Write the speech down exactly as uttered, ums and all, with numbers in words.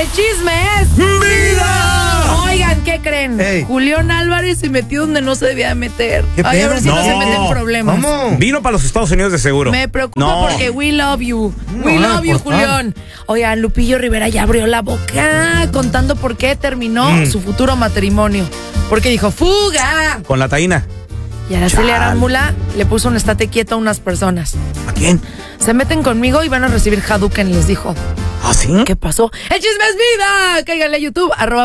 El chisme es ¡Vida! Oigan, ¿qué creen? Ey. Julián Álvarez se metió donde no se debía de meter. ¿Qué Ay, a pedo? ver si no, No. se mete en problemas. ¿Cómo? Vino para los Estados Unidos de seguro. Me preocupa No. porque we love you. We No, love you, por favor. Julián. Oigan, Lupillo Rivera ya abrió la boca contando por qué terminó Mm. su futuro matrimonio. Porque dijo, ¡fuga! Con la taína. Y Araceli Chal. Arámbula le puso un estate quieto a unas personas. ¿A quién? Se meten conmigo y van a recibir Hadouken, les dijo. ¿Ah, sí? ¿Qué pasó? ¡El chisme es vida! Cáiganle a YouTube, arroba